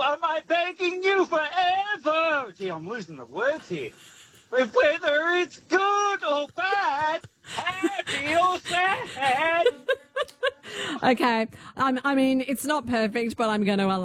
am I begging you forever? Gee, I'm losing the words here. Whether it's good or bad, happy or sad. Okay. I mean, it's not perfect, but I'm going to allow